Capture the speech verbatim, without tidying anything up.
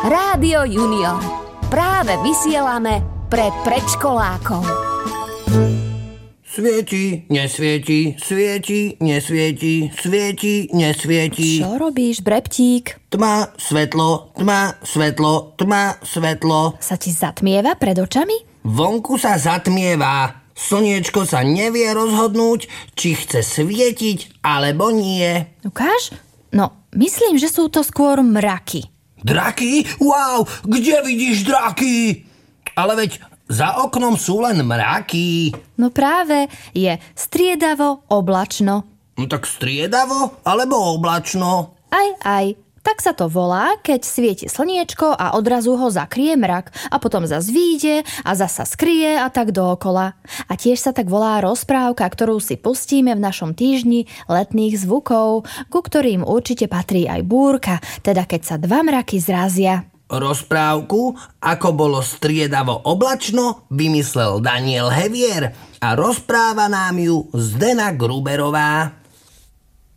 Rádio Junior. Práve vysielame pre predškolákov. Svieti, nesvieti, svieti, nesvieti, svieti, nesvieti. Čo robíš, Breptík? Tma, svetlo, tma, svetlo, tma, svetlo. Sa ti zatmieva pred očami? Vonku sa zatmieva. Slniečko sa nevie rozhodnúť, či chce svietiť, alebo nie. Ukáž? No, myslím, že sú to skôr mraky. Draky? Wow, kde vidíš draky? Ale veď za oknom sú len mraky. No práve, je striedavo oblačno. No tak striedavo alebo oblačno? Aj, aj. Tak sa to volá, keď svieti slniečko a odrazu ho zakrie mrak a potom zas vyjde a zasa skrie a tak dookola. A tiež sa tak volá rozprávka, ktorú si pustíme v našom týždni letných zvukov, ku ktorým určite patrí aj búrka, teda keď sa dva mraky zrazia. Rozprávku, ako bolo striedavo oblačno, vymyslel Daniel Hevier a rozpráva nám ju Zdena Gruberová.